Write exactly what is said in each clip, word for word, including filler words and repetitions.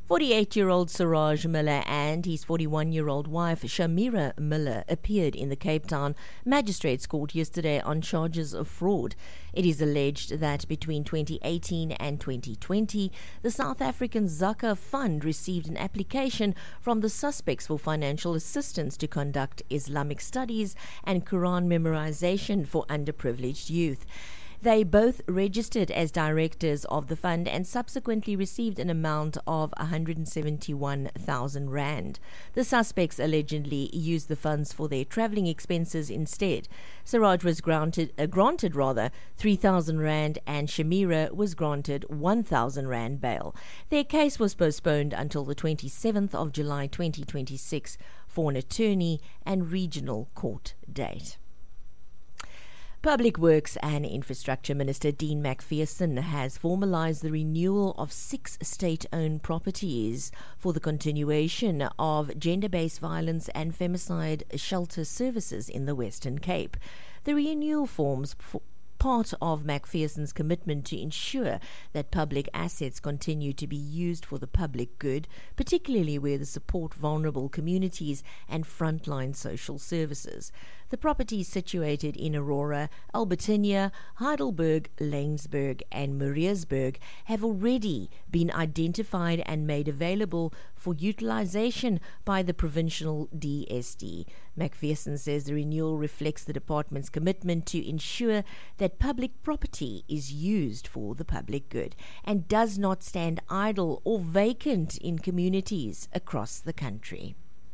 forty-eight-year-old Siraj Miller and his forty-one-year-old wife Shamira Miller appeared in the Cape Town Magistrates Court yesterday on charges of fraud. It is alleged that between twenty eighteen and twenty twenty, the South African Zaka Fund received an application from the suspects for financial assistance to conduct Islamic studies and Quran memorization for underprivileged youth. They both registered as directors of the fund and subsequently received an amount of one hundred seventy-one thousand rand. The suspects allegedly used the funds for their travelling expenses instead. Siraj was granted, uh, granted rather, three thousand rand and Shamira was granted one thousand rand bail. Their case was postponed until the twenty-seventh of July twenty twenty-six for an attorney and regional court date. Public Works and Infrastructure Minister Dean McPherson has formalised the renewal of six state-owned properties for the continuation of gender-based violence and femicide shelter services in the Western Cape. The renewal forms for part of McPherson's commitment to ensure that public assets continue to be used for the public good, particularly where they support vulnerable communities and frontline social services. The properties situated in Aurora, Albertinia, Heidelberg, Laingsburg and Mariatsburg have already been identified and made available for utilisation by the provincial D S D. McPherson says the renewal reflects the department's commitment to ensure that public property is used for the public good and does not stand idle or vacant in communities across the country.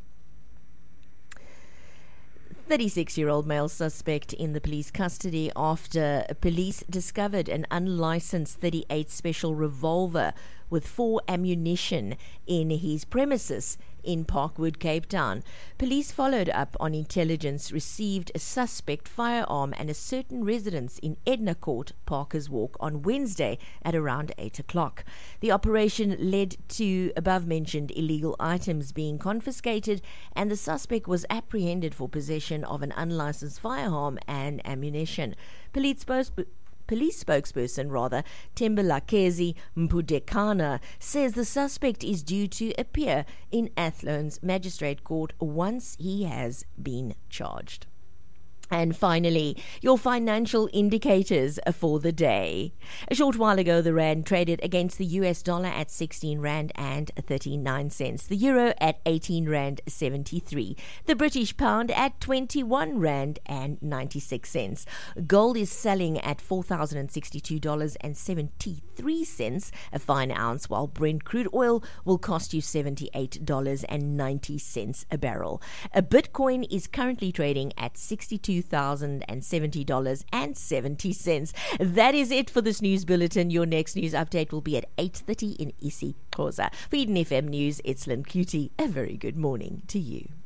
thirty-six-year-old male suspect in the police custody after police discovered an unlicensed thirty-eight special revolver with four ammunition in his premises in Parkwood, Cape Town. Police followed up on intelligence received a suspect firearm and a certain residence in Edna Court, Parker's Walk, on Wednesday at around eight o'clock. The operation led to above-mentioned illegal items being confiscated, and the suspect was apprehended for possession of an unlicensed firearm and ammunition. Police spoke Police spokesperson, rather, Tembelakezi Mpudekana, says the suspect is due to appear in Athlone's Magistrate Court once he has been charged. And finally, your financial indicators for the day. A short while ago, the rand traded against the U S dollar at sixteen rand and thirty-nine cents, the euro at eighteen rand seventy-three, the British pound at twenty-one rand and ninety-six cents. Gold is selling at four thousand sixty-two dollars and seventy-three cents a fine ounce, while Brent crude oil will cost you seventy-eight dollars and ninety cents a barrel. A Bitcoin is currently trading at sixty-two thousand seventy dollars and seventy cents. That is it for this news bulletin. Your next news update will be at eight thirty in isiXhosa. For Eden F M News, it's Lynn Cutie. A very good morning to you.